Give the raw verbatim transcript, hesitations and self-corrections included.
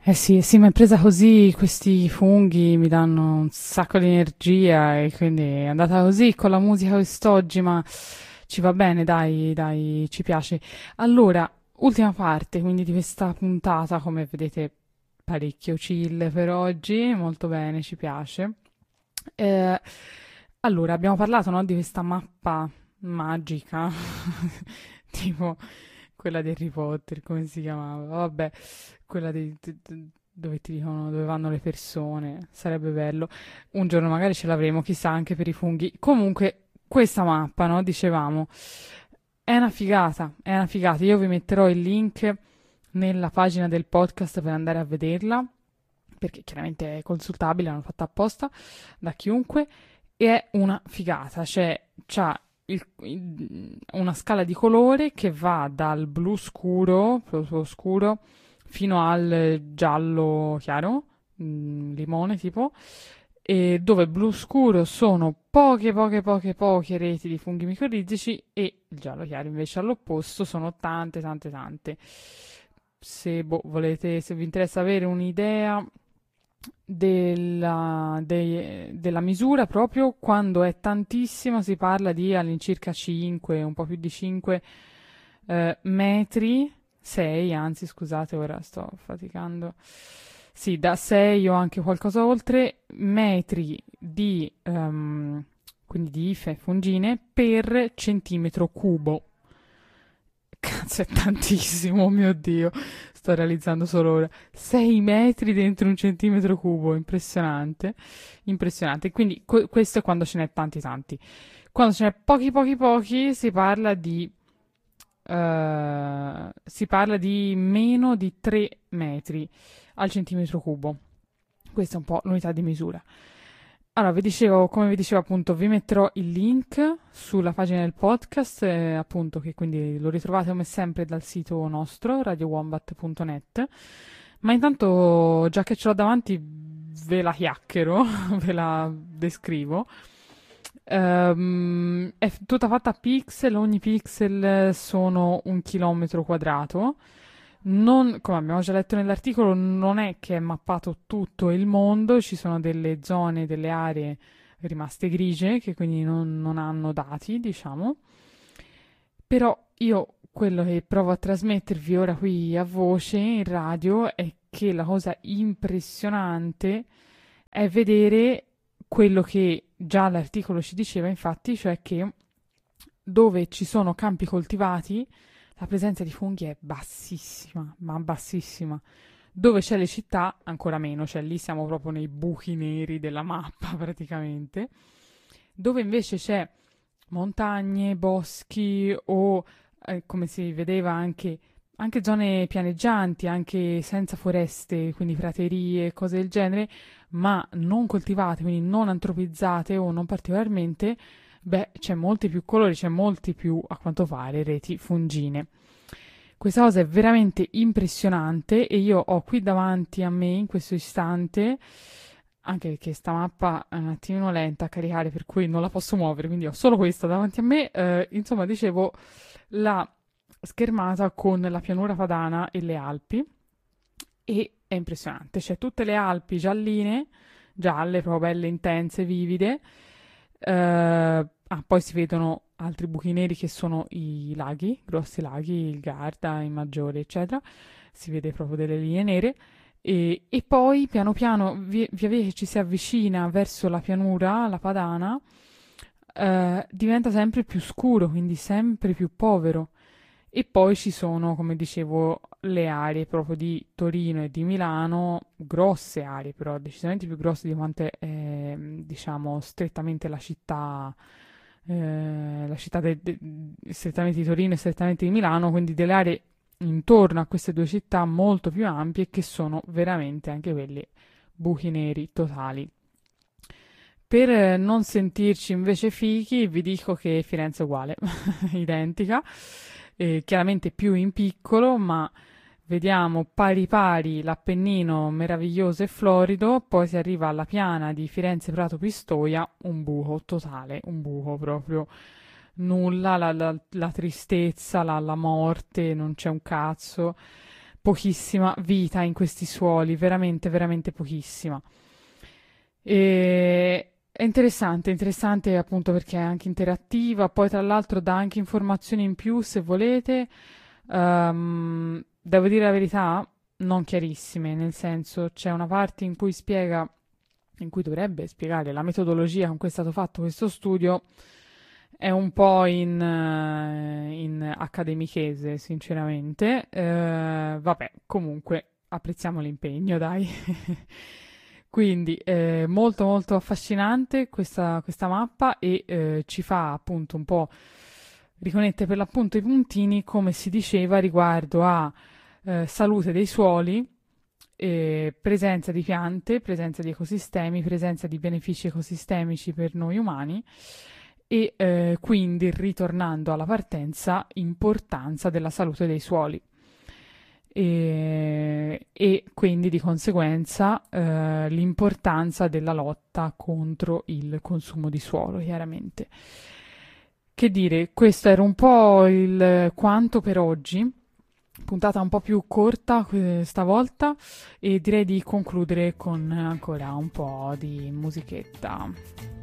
Eh sì, sì, ma è presa così, questi funghi mi danno un sacco di energia e quindi è andata così con la musica quest'oggi, ma ci va bene, dai, dai, ci piace. Allora, ultima parte quindi di questa puntata, come vedete parecchio chill per oggi, molto bene, ci piace. Eh, allora, abbiamo parlato, no, di questa mappa magica, tipo quella di Harry Potter, come si chiamava? Vabbè, quella di, di- di- dove ti dicono dove vanno le persone, sarebbe bello. Un giorno magari ce l'avremo, chissà, anche per i funghi. Comunque, questa mappa, no, dicevamo, è una figata, è una figata. Io vi metterò il link nella pagina del podcast per andare a vederla, perché chiaramente è consultabile, l'hanno fatta apposta da chiunque, e è una figata, cioè c'ha il- il- una scala di colore che va dal blu scuro, proprio scuro, fino al giallo chiaro, mm, limone tipo, e dove blu scuro sono poche, poche, poche, poche reti di funghi micorrizici e il giallo chiaro invece all'opposto sono tante, tante, tante. Se boh, volete, se vi interessa avere un'idea della, dei- della misura, proprio quando è tantissima si parla di all'incirca cinque, un po' più di cinque eh, metri, sei anzi scusate, ora sto faticando, sì, da sei o anche qualcosa oltre, metri di, ehm, quindi di ife fungine per centimetro cubo. Cazzo, è tantissimo, oh mio Dio. Sto realizzando solo ora. sei metri dentro un centimetro cubo, impressionante. Impressionante. Quindi que- questo è quando ce n'è tanti tanti. Quando ce n'è pochi pochi pochi si parla di eh, si parla di meno di tre metri al centimetro cubo. Questa è un po' l'unità di misura. Allora, vi dicevo, come vi dicevo appunto, vi metterò il link sulla pagina del podcast, eh, appunto, che quindi lo ritrovate come sempre dal sito nostro, radio wombat punto net. Ma intanto, già che ce l'ho davanti, ve la chiacchiero, ve la descrivo. Ehm, è f- tutta fatta a pixel, ogni pixel sono un chilometro quadrato. Non, come abbiamo già letto nell'articolo, non è che è mappato tutto il mondo, ci sono delle zone, delle aree rimaste grigie che quindi non, non hanno dati, diciamo. Però io quello che provo a trasmettervi ora qui a voce in radio è che la cosa impressionante è vedere quello che già l'articolo ci diceva, infatti, cioè che dove ci sono campi coltivati la presenza di funghi è bassissima, ma bassissima. Dove c'è le città, ancora meno, cioè lì siamo proprio nei buchi neri della mappa praticamente. Dove invece c'è montagne, boschi o, eh, come si vedeva, anche, anche zone pianeggianti, anche senza foreste, quindi praterie, cose del genere, ma non coltivate, quindi non antropizzate o non particolarmente, beh, c'è molti più colori, c'è molti più, a quanto pare, reti fungine. Questa cosa è veramente impressionante e io ho qui davanti a me in questo istante, anche perché sta mappa è un attimino lenta a caricare, per cui non la posso muovere, quindi ho solo questa davanti a me. Eh, insomma, dicevo, la schermata con la pianura padana e le Alpi e è impressionante, c'è tutte le Alpi gialline, gialle, proprio belle intense, vivide. Eh, ah, poi si vedono altri buchi neri che sono i laghi, grossi laghi, il Garda, i Maggiori, eccetera. Si vede proprio delle linee nere. E, e poi piano piano, vi- via via che ci si avvicina verso la pianura, la padana, eh, diventa sempre più scuro, quindi sempre più povero. E poi ci sono, come dicevo, le aree proprio di Torino e di Milano, grosse aree però, decisamente più grosse di quante è, diciamo, strettamente la città, eh, la città de- de- strettamente di Torino e strettamente di Milano, quindi delle aree intorno a queste due città molto più ampie che sono veramente anche quelle buchi neri totali. Per eh, non sentirci invece fichi, vi dico che Firenze è uguale, identica, eh, chiaramente più in piccolo, ma vediamo pari pari l'Appennino meraviglioso e florido, poi si arriva alla piana di Firenze Prato Pistoia, un buco totale, un buco proprio nulla, la, la- la tristezza, la, la morte, non c'è un cazzo. pochissima vita in questi suoli, veramente, veramente pochissima. E è interessante, interessante appunto perché è anche interattiva, poi tra l'altro dà anche informazioni in più se volete. Ehm, devo dire la verità, non chiarissime, nel senso c'è una parte in cui spiega, in cui dovrebbe spiegare la metodologia con cui è stato fatto questo studio, è un po' in, eh, in accademichese, sinceramente. Eh, vabbè, comunque apprezziamo l'impegno, dai. Quindi eh, molto molto affascinante questa, questa mappa e eh, ci fa appunto un po' riconnette per l'appunto i puntini, come si diceva, riguardo a eh, salute dei suoli, eh, presenza di piante, presenza di ecosistemi, presenza di benefici ecosistemici per noi umani e eh, quindi, ritornando alla partenza, importanza della salute dei suoli. E, e quindi di conseguenza eh, l'importanza della lotta contro il consumo di suolo, chiaramente. Che dire, questo era un po' il quanto per oggi, puntata un po' più corta eh, stavolta e direi di concludere con ancora un po' di musichetta.